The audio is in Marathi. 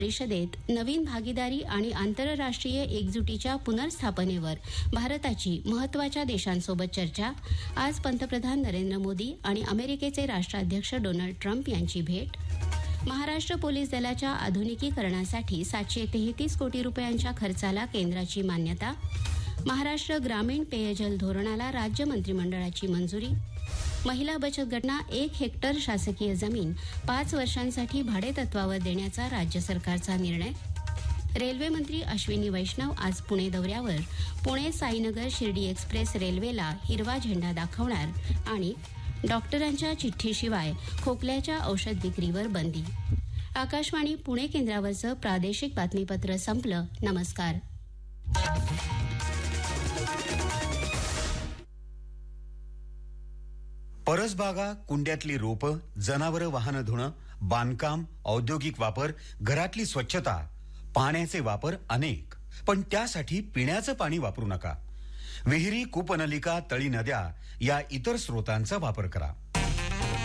परिषदेत नवीन भागीदारी आणि आंतरराष्ट्रीय एकजुटीच्या पुनर्स्थापनेवर भारताची महत्त्वाच्या देशांसोबत चर्चा. आज पंतप्रधान नरेंद्र मोदी आणि अमेरिकेचे राष्ट्राध्यक्ष डोनाल्ड ट्रम्प यांची भेट. महाराष्ट्र पोलीस दलाच्या आधुनिकीकरणासाठी 733 कोटी रुपयांच्या खर्चाला केंद्राची मान्यता. महाराष्ट्र ग्रामीण पेयजल धोरणाला राज्य मंत्रिमंडळाची मंजुरी. महिला बचत गटांना 1 हेक्टर शासकीय जमीन 5 वर्षांसाठी भाडेतत्वावर देण्याचा राज्य सरकारचा निर्णय. रेल्वे मंत्री अश्विनी वैष्णव आज पुणे दौऱ्यावर. पुणे साईनगर शिर्डी एक्सप्रेस रेल्वेला हिरवा झेंडा दाखवणार आणि डॉक्टरांच्या चिठ्ठीशिवाय खोकल्याच्या औषध विक्रीवर बंदी. आकाशवाणी पुणे केंद्रावरचं प्रादेशिक बातमीपत्र संपलं. नमस्कार. परसबागा, कुंड्यातली रोपं, जनावरं वाहनं धुणं, बांधकाम, औद्योगिक वापर, घरातली स्वच्छता, पाण्याचे वापर अनेक. पण त्यासाठी पिण्याचं पाणी वापरू नका. विहिरी, कूपनलिका, तळी, नद्या या इतर स्रोतांचा वापर करा.